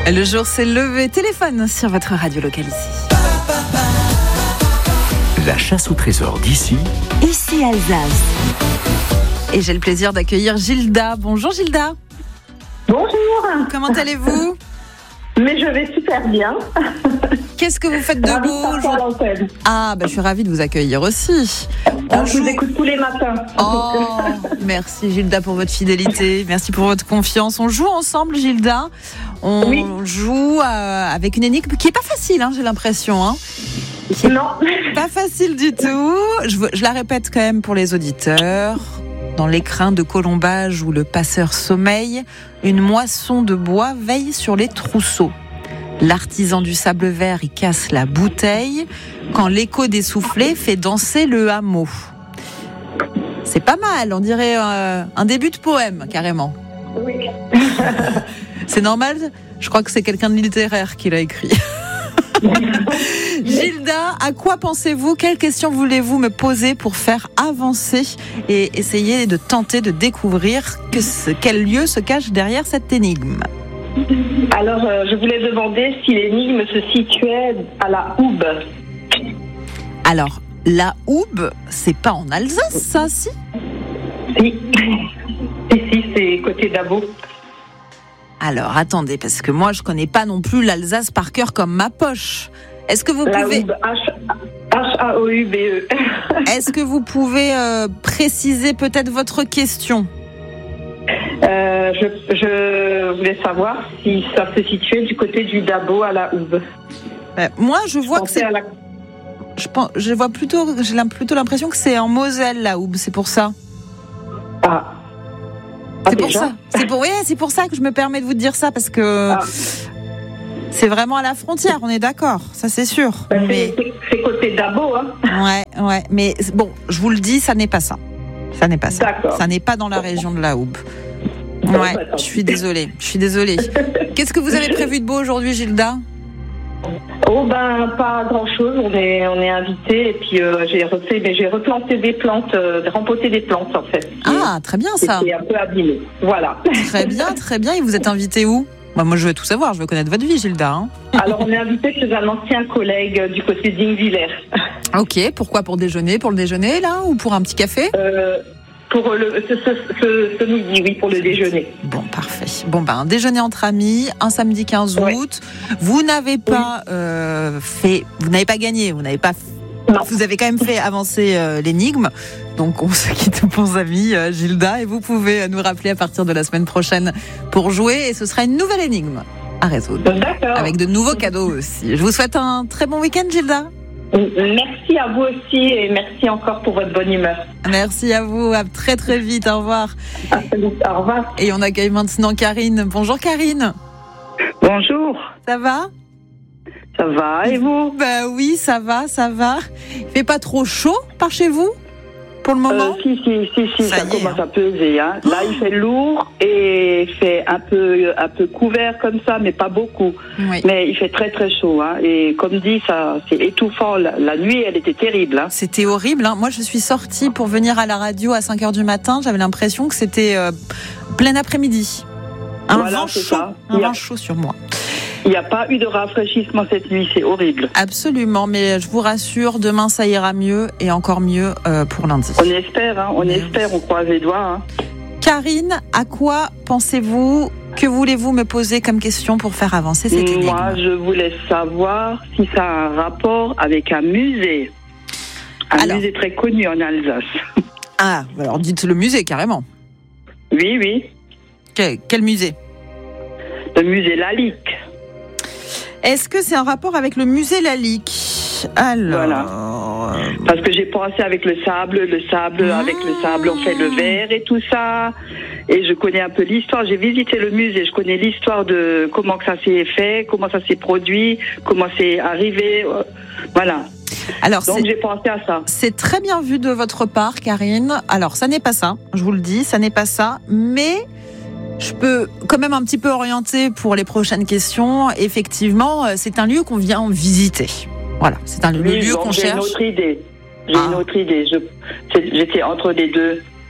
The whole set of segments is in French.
Le jour s'est levé. Téléphone sur votre radio locale ici. La chasse au trésor d'ici. Ici Alsace. Et j'ai le plaisir d'accueillir Gilda. Bonjour Gilda. Bonjour. Comment allez-vous ? Mais je vais super bien. Qu'est-ce que vous faites de beau aujourd'hui ? Ah, je suis ravie de vous accueillir aussi. Je vous écoute tous les matins. Oh, merci Gilda pour votre fidélité. Merci pour votre confiance. On joue ensemble, Gilda. On joue avec une énigme qui est pas facile, j'ai l'impression. Non. Pas facile du tout. Je la répète quand même pour les auditeurs. Dans l'écrin de colombage où le passeur sommeille, une moisson de bois veille sur les trousseaux. L'artisan du sable vert y casse la bouteille quand l'écho des soufflets fait danser le hameau. C'est pas mal, on dirait un début de poème, carrément. Oui. C'est normal ? Je crois que c'est quelqu'un de littéraire qui l'a écrit. Gilda, à quoi pensez-vous ? Quelles questions voulez-vous me poser pour faire avancer et essayer de tenter de découvrir quel lieu se cache derrière cette énigme ? Alors, je voulais demander si l'énigme se situait à la Hoube. Alors, la Hoube, c'est pas en Alsace, ça, si ? Si. Si, c'est côté d'Abo. Alors, attendez, parce que moi, je connais pas non plus l'Alsace par cœur comme ma poche. Est-ce que vous pouvez... Hoube, H-A-O-U-B-E. Est-ce que vous pouvez préciser peut-être votre question ? Je voulais savoir si ça se situait du côté du Dabo à la Hoube. Moi, je vois que c'est... j'ai plutôt l'impression que c'est en Moselle, la Hoube, c'est pour ça. Ah. C'est pour ça. C'est pour ça que je me permets de vous dire ça, parce que c'est vraiment à la frontière, on est d'accord, ça c'est sûr. C'est côté Dabo, Ouais, mais bon, je vous le dis, ça n'est pas ça. Ça n'est pas ça. D'accord. Ça n'est pas dans la région de la Hoube. Ouais, je suis désolée. Qu'est-ce que vous avez prévu de beau aujourd'hui, Gilda ? Pas grand-chose. On est invités et puis j'ai replanté des plantes, rempoté des plantes en fait. Ah, très bien ça. C'était un peu abîmé. Voilà. Très bien. Et vous êtes invité où ? Moi, je veux tout savoir. Je veux connaître votre vie, Gilda. Alors, on est invité chez un ancien collègue du côté d'Ingvillers. Ok. Pourquoi ? Pour déjeuner ? Pour le déjeuner là, ou pour un petit café ? Pour ce midi, oui, pour le déjeuner. Bon, parfait. Un déjeuner entre amis, un samedi 15 août. Vous n'avez pas vous n'avez pas gagné, Non. Vous avez quand même fait avancer l'énigme. Donc, on se quitte, bons amis, Gilda, et vous pouvez nous rappeler à partir de la semaine prochaine pour jouer, et ce sera une nouvelle énigme à résoudre. D'accord. Avec de nouveaux cadeaux aussi. Je vous souhaite un très bon week-end, Gilda. Merci à vous aussi et merci encore pour votre bonne humeur. Merci à vous, à très très vite, au revoir. À très vite, au revoir. Et on accueille maintenant Karine. Bonjour Karine. Bonjour. Ça va ? Ça va et vous ? Oui, ça va. Il fait pas trop chaud par chez vous pour le moment ? Si, ça commence à peser. Là, il fait lourd et il fait un peu couvert comme ça, mais pas beaucoup. Oui. Mais il fait très très chaud. Et comme dit, ça, c'est étouffant. La nuit, elle était terrible. C'était horrible. Moi, je suis sortie pour venir à la radio à 5h du matin. J'avais l'impression que c'était plein après-midi. Un vent chaud sur moi. Il n'y a pas eu de rafraîchissement cette nuit, c'est horrible. Absolument, mais je vous rassure, demain ça ira mieux et encore mieux pour lundi. On espère, on croise les doigts. Karine, à quoi pensez-vous ? Que voulez-vous me poser comme question pour faire avancer cette énigme ? Moi, je voulais savoir si ça a un rapport avec un musée. Un musée très connu en Alsace. Ah, alors dites le musée carrément. Oui. Quel musée ? Le musée Lalique. Est-ce que c'est un rapport avec le musée Lalique ? Alors... Voilà. Parce que j'ai pensé avec le sable, avec le sable on fait le verre et tout ça. Et je connais un peu l'histoire. J'ai visité le musée, je connais l'histoire de comment que ça s'est fait, comment ça s'est produit, comment c'est arrivé. Voilà. Alors, donc j'ai pensé à ça. C'est très bien vu de votre part, Karine. Alors, ça n'est pas ça, je vous le dis, ça n'est pas ça, mais... Je peux quand même un petit peu orienter pour les prochaines questions. Effectivement, c'est un lieu qu'on vient visiter. Voilà, c'est le lieu qu'on cherche. J'ai une autre idée. J'étais entre les deux.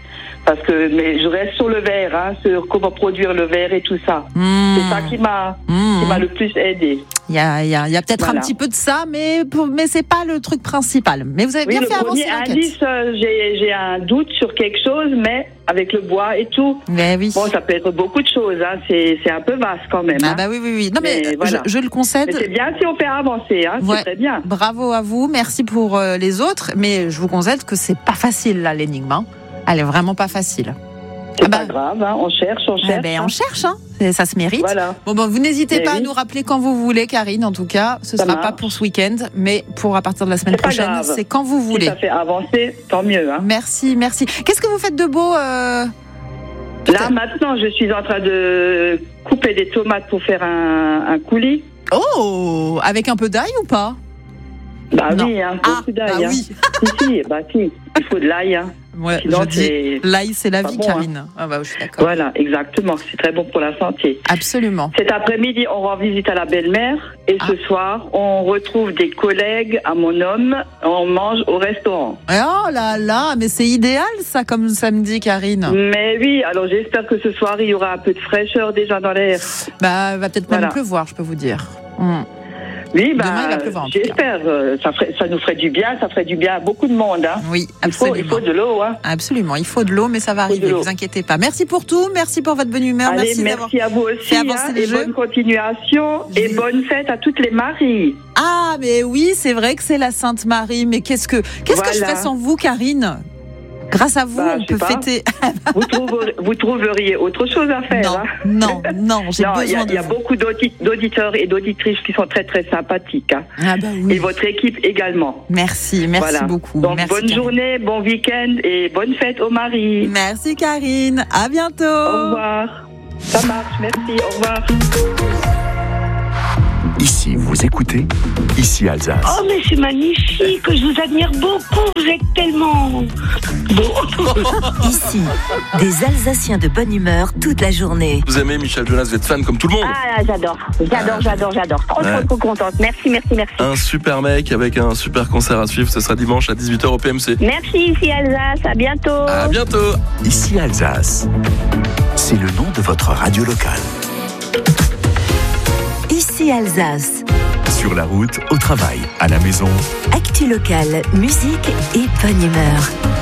Parce que mais je reste sur le verre, hein, sur comment produire le verre et tout ça. C'est ça qui m'a le plus aidé. Il y a peut-être un petit peu de ça, mais c'est pas le truc principal. Mais vous avez bien fait avancer l'enquête. Indice, j'ai un doute sur quelque chose, mais avec le bois et tout. Mais oui. Bon, ça peut être beaucoup de choses, hein. C'est un peu vaste quand même. Ah bah oui. Non mais voilà. je le concède. Mais c'est bien si on fait avancer, hein. Ouais. C'est très bien. Bravo à vous, merci pour les autres, mais je vous concède que c'est pas facile là l'énigme. Hein. Elle est vraiment pas facile. C'est pas grave, hein. On cherche. On cherche, hein. Ça se mérite. Voilà. Bon, vous n'hésitez pas à nous rappeler quand vous voulez, Karine. En tout cas, ce sera pas pour ce week-end, mais pour à partir de la semaine prochaine, c'est quand vous voulez. Si ça fait avancer, tant mieux. Hein. Merci. Qu'est-ce que vous faites de beau Là, maintenant, je suis en train de couper des tomates pour faire un coulis. Oh, avec un peu d'ail ou pas? Bah non. Oui, beaucoup d'ail. Bah oui. si, il faut de l'ail. Hein. Ouais, sinon, je dis, l'ail, c'est la vie, bon, Karine. Hein. Je suis d'accord. Voilà, exactement. C'est très bon pour la santé. Absolument. Cet après-midi, on rend visite à la belle-mère. Et ce soir, on retrouve des collègues à mon homme. On mange au restaurant. Oh là là, mais c'est idéal, ça, comme samedi, Karine. Mais oui, alors j'espère que ce soir, il y aura un peu de fraîcheur déjà dans l'air. Va peut-être même pleuvoir, je peux vous dire. Oui, demain, il va pleuvoir, j'espère. Ça nous ferait du bien, ça ferait du bien à beaucoup de monde. Hein. Oui, absolument. Il faut de l'eau. Hein. Absolument, il faut de l'eau, mais ça va arriver, ne vous inquiétez pas. Merci pour tout, merci pour votre bonne humeur. Allez, merci à vous aussi, et bonne continuation, et bonne fête à toutes les maries. Ah, mais oui, c'est vrai que c'est la Sainte Marie, mais qu'est-ce que je fais sans vous, Karine ? Grâce à vous, on peut fêter. Vous trouveriez autre chose à faire. Non, j'ai besoin de vous. Il y a beaucoup d'auditeurs et d'auditrices qui sont très très sympathiques. Hein. Ah bah oui. Et votre équipe également. Merci beaucoup. Donc, merci, bonne journée, bon week-end et bonne fête aux maris. Merci Karine, à bientôt. Au revoir. Ça marche, merci, au revoir. Ici, vous écoutez Ici Alsace. Oh, mais c'est magnifique, je vous admire beaucoup, vous êtes tellement beau. Ici, des Alsaciens de bonne humeur toute la journée. Vous aimez Michel Jonas, vous êtes fan comme tout le monde. Ah, j'adore. Trop contente. Merci. Un super mec avec un super concert à suivre, ce sera dimanche à 18h au PMC. Merci, Ici Alsace, à bientôt. À bientôt. Ici Alsace, c'est le nom de votre radio locale. Ici Alsace. Sur la route, au travail, à la maison. Actu locale, musique et bonne humeur.